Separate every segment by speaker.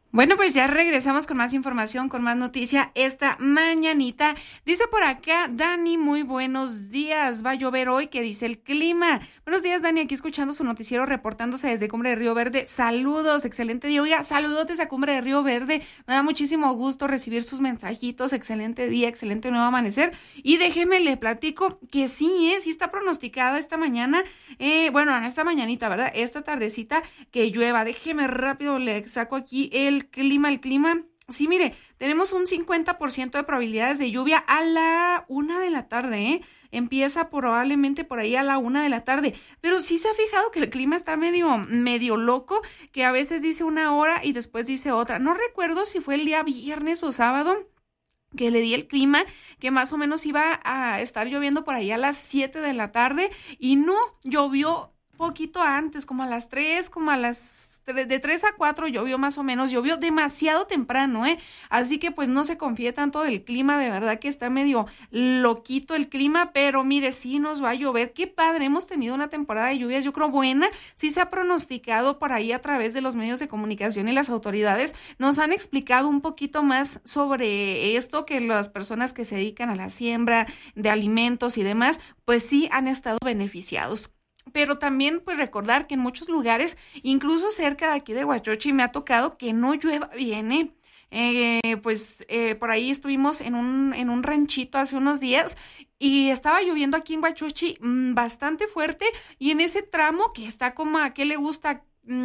Speaker 1: Bueno, pues ya regresamos con más información, con más noticia esta mañanita. Dice por acá Dani, muy buenos días. Va a llover hoy, ¿qué dice el clima? Buenos días, Dani, aquí escuchando su noticiero, reportándose desde Cumbre de Río Verde. Saludos, excelente día. Oiga, saludotes a Cumbre de Río Verde. Me da muchísimo gusto recibir sus mensajitos. Excelente día, excelente nuevo amanecer. Y déjeme le platico que sí está pronosticada esta mañana, no esta mañanita, ¿verdad? Esta tardecita que llueva. Déjeme rápido, le saco aquí el clima. Sí, mire, tenemos un 50% de probabilidades de lluvia a la 1 de la tarde, Empieza probablemente por ahí a la 1 de la tarde, pero sí se ha fijado que el clima está medio loco, que a veces dice una hora y después dice otra. No recuerdo si fue el día viernes o sábado que le di el clima, que más o menos iba a estar lloviendo por ahí a las 7 de la tarde y no, llovió poquito antes, como a las 3, de 3 a 4 llovió más o menos, llovió demasiado temprano, Así que pues no se confíe tanto del clima, de verdad que está medio loquito el clima, pero mire, sí nos va a llover, qué padre, hemos tenido una temporada de lluvias, yo creo buena, sí se ha pronosticado por ahí a través de los medios de comunicación y las autoridades, nos han explicado un poquito más sobre esto, que las personas que se dedican a la siembra de alimentos y demás, pues sí han estado beneficiados. Pero también pues recordar que en muchos lugares, incluso cerca de aquí de Huachochi, me ha tocado que no llueva bien, por ahí estuvimos en un ranchito hace unos días y estaba lloviendo aquí en Huachochi bastante fuerte, y en ese tramo que está como a ¿qué le gusta?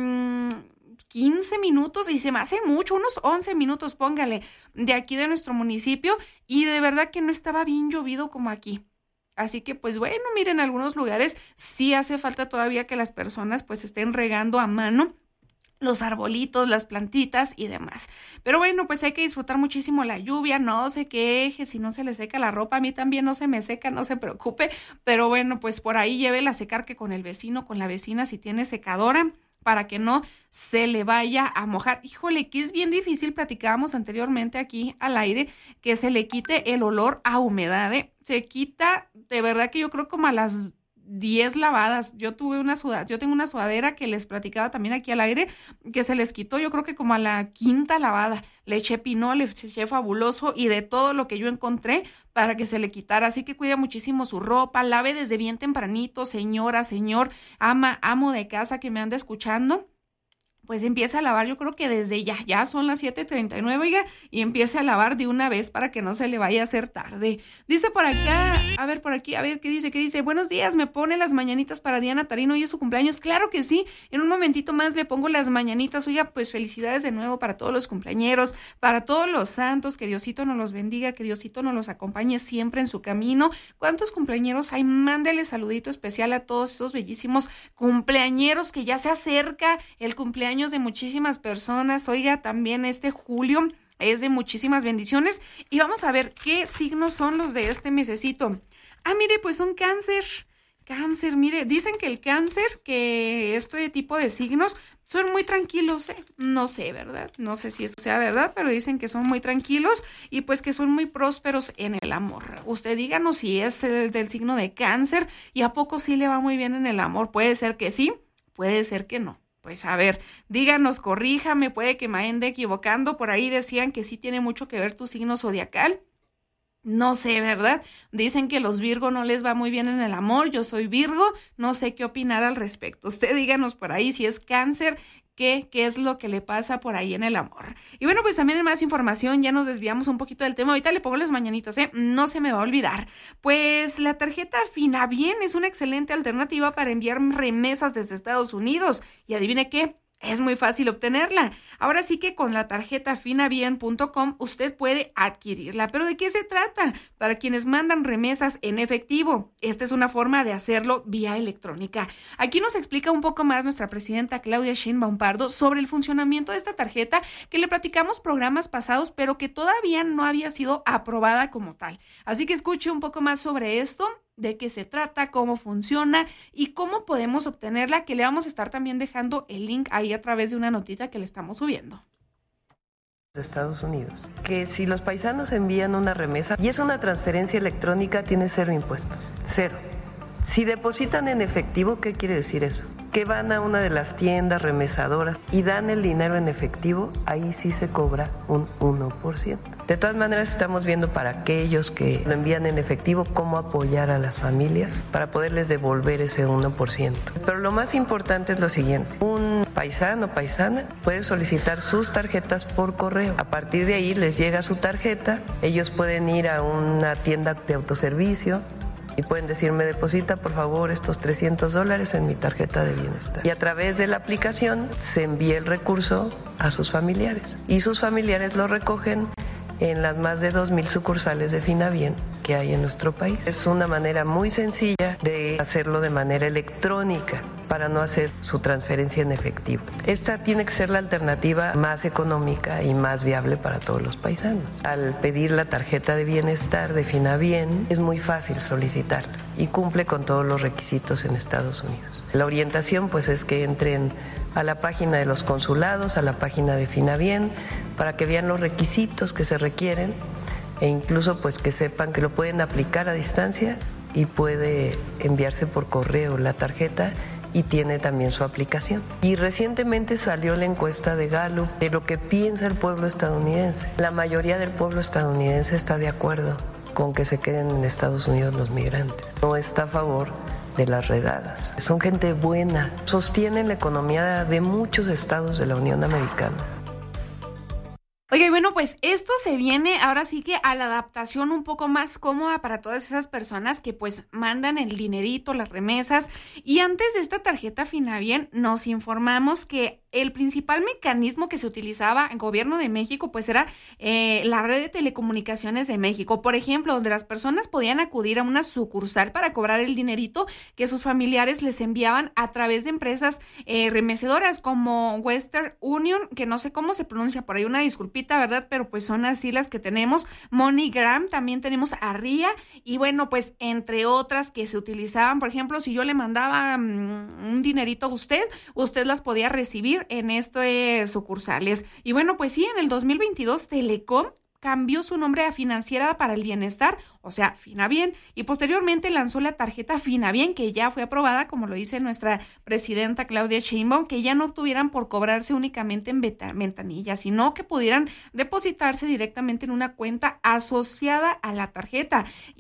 Speaker 1: 15 minutos, y se me hace mucho, unos 11 minutos, póngale, de aquí de nuestro municipio, y de verdad que no estaba bien llovido como aquí. Así que pues bueno, miren, en algunos lugares sí hace falta todavía que las personas pues estén regando a mano los arbolitos, las plantitas y demás. Pero bueno, pues hay que disfrutar muchísimo la lluvia, no se queje si no se le seca la ropa, a mí también no se me seca, no se preocupe, pero bueno, pues por ahí llévela a secar, que con el vecino, con la vecina, si tiene secadora, para que no se le vaya a mojar. Híjole, que es bien difícil, platicábamos anteriormente aquí al aire, que se le quite el olor a humedad, Se quita, de verdad que yo creo como a las 10 lavadas. Yo tengo una sudadera que les platicaba también aquí al aire, que se les quitó yo creo que como a la 5ª lavada. Le eché pinol, le eché fabuloso y de todo lo que yo encontré para que se le quitara. Así que cuida muchísimo su ropa, lave desde bien tempranito, señora, señor, amo de casa que me anda escuchando. Pues empieza a lavar, yo creo que desde ya son las 7:39, oiga, y empiece a lavar de una vez para que no se le vaya a hacer tarde. Dice por acá, a ver, ¿qué dice? Buenos días, me pone las mañanitas para Diana Tarino, hoy es su cumpleaños. Claro que sí, en un momentito más le pongo las mañanitas. Oiga, pues felicidades de nuevo para todos los cumpleañeros, para todos los santos, que Diosito nos los bendiga, que Diosito nos los acompañe siempre en su camino. ¿Cuántos cumpleañeros hay? Mándele saludito especial a todos esos bellísimos cumpleañeros, que ya se acerca el cumpleaños de muchísimas personas. Oiga, también este julio es de muchísimas bendiciones, y vamos a ver qué signos son los de este mesecito. Mire, pues son cáncer, mire, dicen que el cáncer, que este tipo de signos son muy tranquilos, no sé, ¿verdad? No sé si eso sea verdad, pero dicen que son muy tranquilos y pues que son muy prósperos en el amor. Usted díganos si es el del signo de cáncer y a poco sí le va muy bien en el amor. Puede ser que sí, puede ser que no. Pues a ver, díganos, corríjame, puede que me ande equivocando. Por ahí decían que sí tiene mucho que ver tu signo zodiacal. No sé, ¿verdad? Dicen que los Virgo no les va muy bien en el amor. Yo soy Virgo, no sé qué opinar al respecto. Usted díganos por ahí si es cáncer, qué es lo que le pasa por ahí en el amor. Y bueno, pues también en más información, ya nos desviamos un poquito del tema. Ahorita le pongo las mañanitas, no se me va a olvidar. Pues la tarjeta Finabien es una excelente alternativa para enviar remesas desde Estados Unidos. Y adivine qué, es muy fácil obtenerla. Ahora sí que con la tarjeta finabien.com usted puede adquirirla. ¿Pero de qué se trata? Para quienes mandan remesas en efectivo. Esta es una forma de hacerlo vía electrónica. Aquí nos explica un poco más nuestra presidenta Claudia Sheinbaum Pardo sobre el funcionamiento de esta tarjeta, que le platicamos programas pasados, pero que todavía no había sido aprobada como tal. Así que escuche un poco más sobre esto, de qué se trata, cómo funciona y cómo podemos obtenerla, que le vamos a estar también dejando el link ahí a través de una notita que le estamos subiendo.
Speaker 2: De Estados Unidos, que si los paisanos envían una remesa y es una transferencia electrónica, tiene 0 impuestos, 0. Si depositan en efectivo, ¿qué quiere decir eso? que van a una de las tiendas remesadoras y dan el dinero en efectivo, ahí sí se cobra un 1%. De todas maneras, estamos viendo para aquellos que lo envían en efectivo cómo apoyar a las familias para poderles devolver ese 1%. Pero lo más importante es lo siguiente: un paisano o paisana puede solicitar sus tarjetas por correo. A partir de ahí les llega su tarjeta, ellos pueden ir a una tienda de autoservicio y pueden decir: me deposita por favor estos $300 en mi tarjeta de bienestar. Y a través de la aplicación se envía el recurso a sus familiares y sus familiares lo recogen en las más de 2,000 sucursales de Finabien que hay en nuestro país. Es una manera muy sencilla de hacerlo de manera electrónica para no hacer su transferencia en efectivo. Esta tiene que ser la alternativa más económica y más viable para todos los paisanos. Al pedir la tarjeta de bienestar de Finabien es muy fácil solicitarla y cumple con todos los requisitos en Estados Unidos. La orientación pues es que entren a la página de los consulados, a la página de Finabien, para que vean los requisitos que se requieren e incluso pues que sepan que lo pueden aplicar a distancia y puede enviarse por correo la tarjeta y tiene también su aplicación. Y recientemente salió la encuesta de Gallup de lo que piensa el pueblo estadounidense. La mayoría del pueblo estadounidense está de acuerdo con que se queden en Estados Unidos los migrantes. No está a favor de las redadas. Son gente buena, sostienen la economía de muchos estados de la Unión Americana.
Speaker 1: Oye, bueno, pues esto se viene ahora sí que a la adaptación un poco más cómoda para todas esas personas que pues mandan el dinerito, las remesas. Y antes de esta tarjeta Finabien nos informamos que el principal mecanismo que se utilizaba en Gobierno de México pues era la red de telecomunicaciones de México, por ejemplo, donde las personas podían acudir a una sucursal para cobrar el dinerito que sus familiares les enviaban a través de empresas remesedoras como Western Union, que no sé cómo se pronuncia por ahí, una disculpita, ¿verdad? Pero pues son así las que tenemos. MoneyGram, también tenemos Arria y bueno, pues entre otras que se utilizaban. Por ejemplo, si yo le mandaba un dinerito a usted las podía recibir en sucursales. Y bueno, pues sí, en el 2022 Telecom cambió su nombre a Financiera para el Bienestar, o sea, Finabien, y posteriormente lanzó la tarjeta Finabien, que ya fue aprobada, como lo dice nuestra presidenta Claudia Sheinbaum, que ya no tuvieran por cobrarse únicamente en ventanilla, sino que pudieran depositarse directamente en una cuenta asociada a la tarjeta.